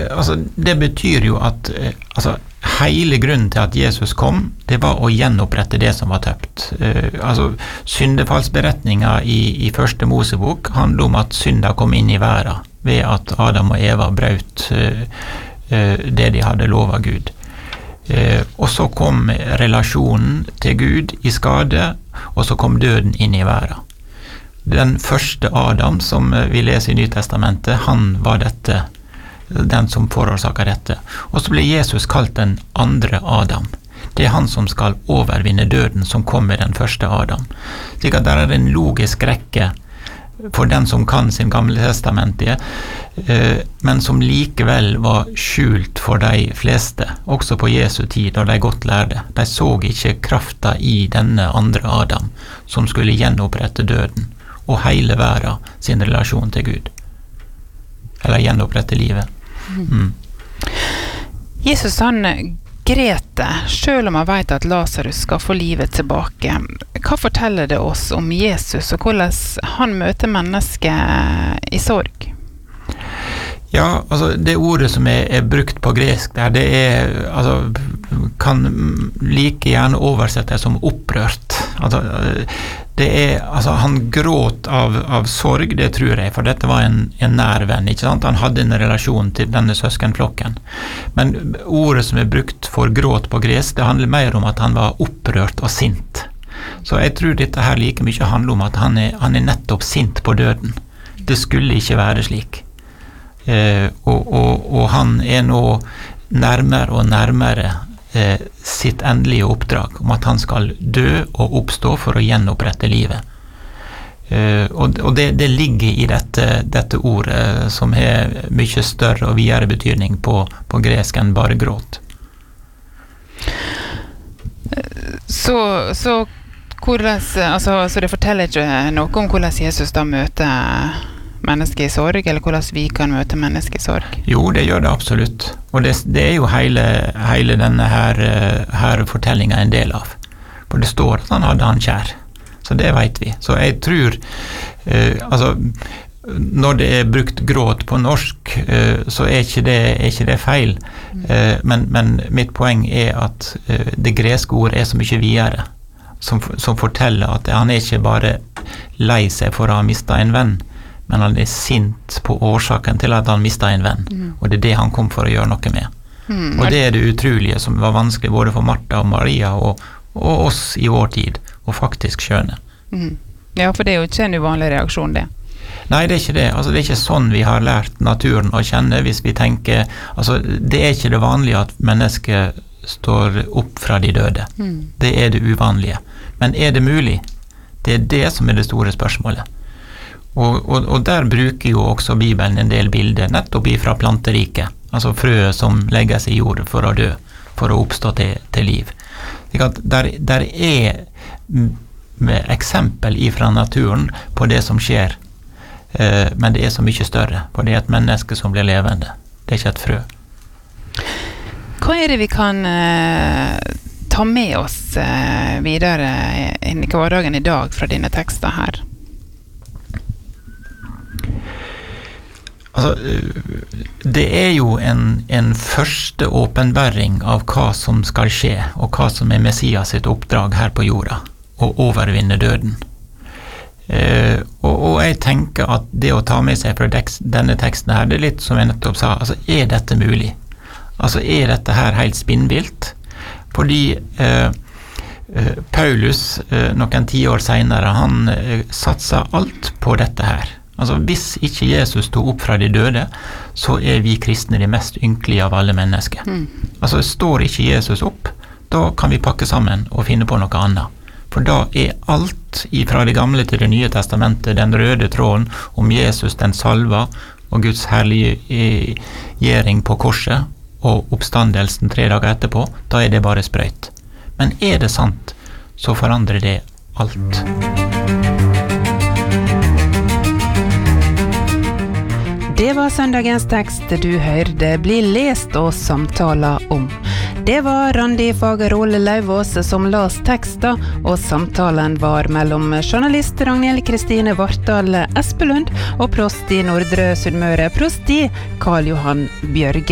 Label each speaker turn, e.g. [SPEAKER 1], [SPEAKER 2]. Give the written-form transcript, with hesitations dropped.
[SPEAKER 1] altså, det betyr jo at altså, hele grunnen til at Jesus kom, det var å gjenopprette det som var tøpt. Altså, syndefallsberetningen i første Mosebok handler om at synda kom inn i verden ved at Adam og Eva brøt det de hadde lovet Gud. Og så kom relasjonen til Gud i skade, og så kom døden inn i verden. Den første Adam som vi leser i Nytestamentet, han var den som forårsaket dette. Og så ble Jesus kalt den andre Adam. Det er han som skal overvinne døden som kom med den første Adam. Slik at der er en logisk rekke for den som kan sin gamle testamente, men som likevel var skjult for de fleste, også på Jesu tid, da de godt lærde. De så ikke krafta i denne andre Adam, som skulle gjenopprette døden, og hele verden sin relasjon til Gud. Eller gjenopprette livet.
[SPEAKER 2] Jesus han grete, selv om han vet at Lazarus skal få livet tilbake. Hva forteller det oss om Jesus, og hvordan han møter mennesket i sorg?
[SPEAKER 1] Ja, altså det ordet som er brukt på gresk der, det altså, kan like gjerne oversettes som opprørt. Altså, altså han gråt av sorg, det tror jeg, for dette var en nær venn, ikke sant? Han hadde en relasjon til denne søskenflokken. Men ordet som er brukt for gråt på gresk, det handler mer om at han var opprørt og sint. Så jeg tror dette her like mye handler om at han er nettopp sint på døden. Det skulle ikke være slik. Og han er nå nærmere og nærmere sitt endelige oppdrag om at han skal dø og oppstå for å gjenopprette livet. Og det ligger i dette ordet som har mye større og videre betydning på gresk enn bare gråt.
[SPEAKER 2] Så det forteller ikke noe om hvordan Jesus da møter mennesker i sorg, eller hvordan vi kan møte mennesker i sorg? Jo, det gjør det absolutt. Og det er jo hele denne her fortellingen en del av. For det står at han hadde han kjær. Så det vet vi. Så jeg tror, altså, når det er brukt gråt på norsk, så er ikke det feil. Men mitt poeng er at det greske ordet er så mye videre, som forteller at han er ikke bare lei seg for å ha mistet en venn, men han er sint på årsaken til at han mistet en venn. Og det er det han kom for å gjøre noe med. Og det er det utrolige som var vanskelig både for Martha og Maria og oss i vår tid, og faktisk skjønne. Ja, for det er jo ikke en uvanlig reaksjon, det. Nei, det er ikke det. Altså, det er ikke sånn vi har lært naturen å kjenne hvis vi tenker, altså, det er ikke det vanlige at mennesket står opp fra de døde. Det er det uvanlige. Men er det mulig? Det er det som er det store spørsmålet. Og der bruker jo også Bibelen en del bilder, nettopp ifra planteriket, altså frøet som legges i jord for å dø, for å oppstå til liv. Der er eksempel ifra naturen på det som skjer, men det er så mye større, for det er et menneske som blir levende, det er ikke et frø. Hva er det vi kan ta med oss videre inn i hverdagen i dag fra dine tekster her? Altså, det er jo en første åpenbæring av hva som skal skje, og hva som er Messias sitt oppdrag her på jorda, å overvinne døden. Og jeg tenker at det å ta med seg fra denne teksten her, det er litt som jeg nettopp sa, altså er dette mulig? Altså er dette her helt spinnvilt? Fordi Paulus, noen 10 år senere, han satsa alt på dette her. Altså, hvis ikke Jesus stod opp fra de døde, så er vi kristne de mest ynkelige av alle mennesker. Altså, står ikke Jesus opp, da kan vi pakke sammen og finne på noe annet. For da er alt fra det gamle til det nye testamentet, den røde tråden om Jesus, den salva, og Guds herliggjøring på korset, og oppstandelsen 3 dager etterpå, da er det bare sprøyt. Men er det sant, så forandrer det alt. Det var søndagens tekst du hørte bli lest og samtaler om. Det var Randi Fagerol Lauvås som las teksten, og samtalen var mellom journalist Ragnhild Kristine Vartdal Espelund og prost i Nordre Sunnmøre, prost i Karl Johan Bjørge.